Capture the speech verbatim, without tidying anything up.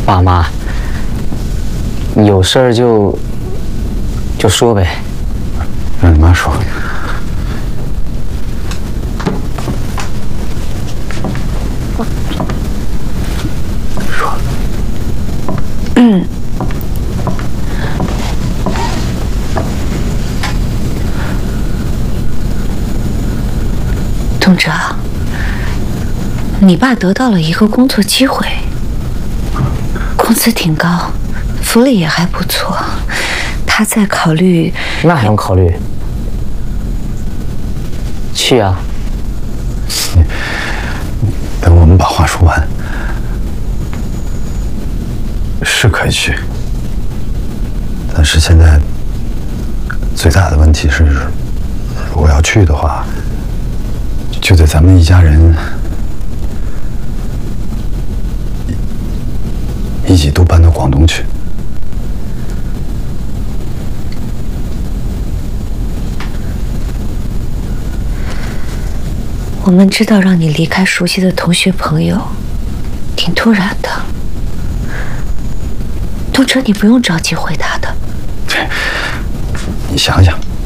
爸妈，有事儿就就说呗， 让你妈说。说。 嗯。东哲，你爸得到了一个工作机会，工资挺高，福利也还不错，他在考虑。 那还用考虑？去啊！ 等我们把话说完，是可以去，但是现在最大的问题是，如果要去的话，就得咱们一家人一起都搬到广东去。 我们知道让你离开熟悉的同学朋友，挺突然的。东哲，你不用着急回答的。 你想想。